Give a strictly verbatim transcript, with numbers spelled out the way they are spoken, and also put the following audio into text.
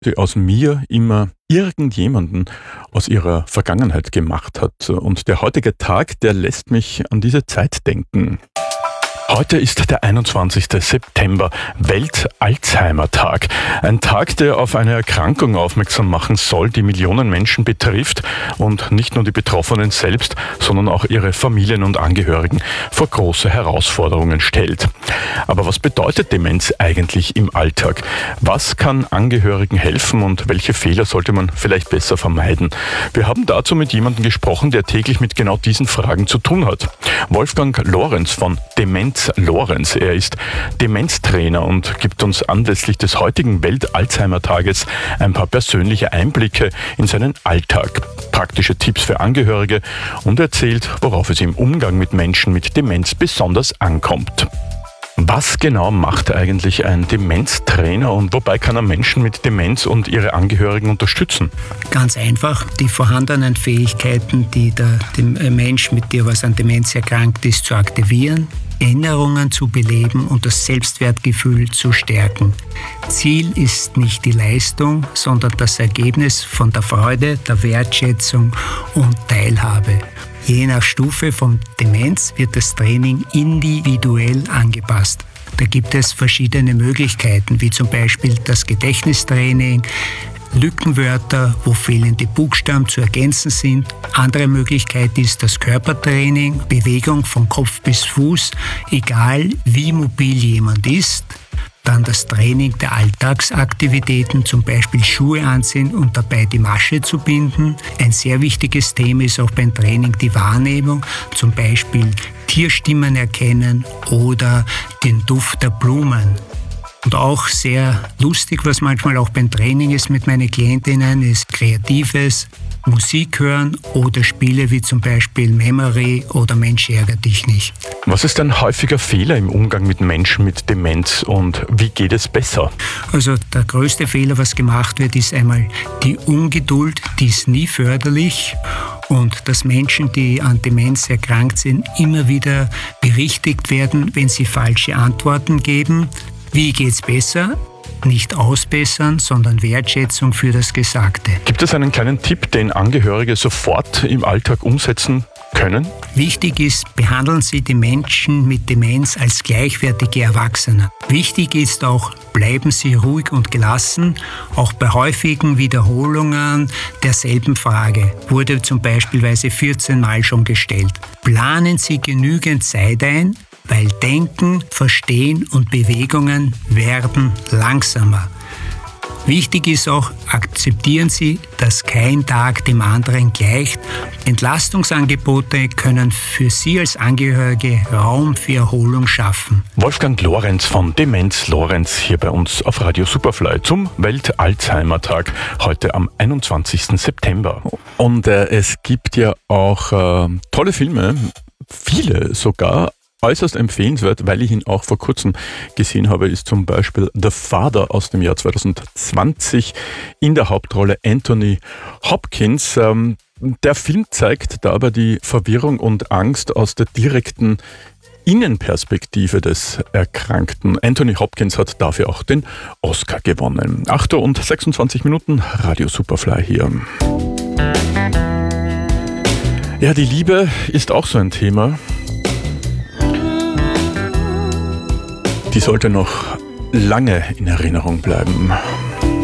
die aus mir immer irgendjemanden aus ihrer Vergangenheit gemacht hat. Und der heutige Tag, der lässt mich an diese Zeit denken. Heute ist der einundzwanzigste September, Welt-Alzheimer-Tag. Ein Tag, der auf eine Erkrankung aufmerksam machen soll, die Millionen Menschen betrifft und nicht nur die Betroffenen selbst, sondern auch ihre Familien und Angehörigen vor große Herausforderungen stellt. Aber was bedeutet Demenz eigentlich im Alltag? Was kann Angehörigen helfen und welche Fehler sollte man vielleicht besser vermeiden? Wir haben dazu mit jemandem gesprochen, der täglich mit genau diesen Fragen zu tun hat. Wolfgang Lorenz von Demenz Lorenz. Er ist Demenztrainer und gibt uns anlässlich des heutigen Welt-Alzheimer-Tages ein paar persönliche Einblicke in seinen Alltag, praktische Tipps für Angehörige und erzählt, worauf es im Umgang mit Menschen mit Demenz besonders ankommt. Was genau macht eigentlich ein Demenztrainer und wobei kann er Menschen mit Demenz und ihre Angehörigen unterstützen? Ganz einfach, die vorhandenen Fähigkeiten, die der, der Mensch, mit der was an Demenz erkrankt ist, zu aktivieren, Erinnerungen zu beleben und das Selbstwertgefühl zu stärken. Ziel ist nicht die Leistung, sondern das Ergebnis von der Freude, der Wertschätzung und Teilhabe. Je nach Stufe von Demenz wird das Training individuell angepasst. Da gibt es verschiedene Möglichkeiten, wie zum Beispiel das Gedächtnistraining, Lückenwörter, wo fehlende Buchstaben zu ergänzen sind. Andere Möglichkeit ist das Körpertraining, Bewegung von Kopf bis Fuß, egal wie mobil jemand ist. Dann das Training der Alltagsaktivitäten, zum Beispiel Schuhe anziehen und dabei die Masche zu binden. Ein sehr wichtiges Thema ist auch beim Training die Wahrnehmung, zum Beispiel Tierstimmen erkennen oder den Duft der Blumen. Und auch sehr lustig, was manchmal auch beim Training ist mit meinen Klientinnen, ist kreatives Musik hören oder Spiele wie zum Beispiel Memory oder Mensch ärger dich nicht. Was ist ein häufiger Fehler im Umgang mit Menschen mit Demenz und wie geht es besser? Also der größte Fehler, was gemacht wird, ist einmal die Ungeduld, die ist nie förderlich. Und dass Menschen, die an Demenz erkrankt sind, immer wieder berichtigt werden, wenn sie falsche Antworten geben. Wie geht's besser? Nicht ausbessern, sondern Wertschätzung für das Gesagte. Gibt es einen kleinen Tipp, den Angehörige sofort im Alltag umsetzen können? Wichtig ist, behandeln Sie die Menschen mit Demenz als gleichwertige Erwachsene. Wichtig ist auch, bleiben Sie ruhig und gelassen. Auch bei häufigen Wiederholungen derselben Frage wurde zum Beispiel vierzehn Mal schon gestellt. Planen Sie genügend Zeit ein, weil Denken, Verstehen und Bewegungen werden langsamer. Wichtig ist auch, akzeptieren Sie, dass kein Tag dem anderen gleicht. Entlastungsangebote können für Sie als Angehörige Raum für Erholung schaffen. Wolfgang Lorenz von Demenz Lorenz hier bei uns auf Radio Superfly zum Welt-Alzheimer-Tag, heute am einundzwanzigsten September. Und äh, es gibt ja auch äh, tolle Filme, viele sogar, äußerst empfehlenswert, weil ich ihn auch vor kurzem gesehen habe, ist zum Beispiel The Father aus dem Jahr zweitausendzwanzig, in der Hauptrolle Anthony Hopkins. Der Film zeigt dabei die Verwirrung und Angst aus der direkten Innenperspektive des Erkrankten. Anthony Hopkins hat dafür auch den Oscar gewonnen. acht Uhr und sechsundzwanzig Minuten, Radio Superfly hier. Ja, die Liebe ist auch so ein Thema. Die sollte noch lange in Erinnerung bleiben.